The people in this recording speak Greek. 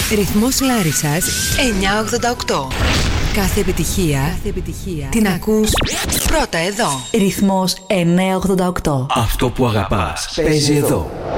Ρυθμός Λάρισσας 988. Κάθε επιτυχία την ακούς πρώτα εδώ. Ρυθμός 988. Αυτό που αγαπάς παίζει εδώ.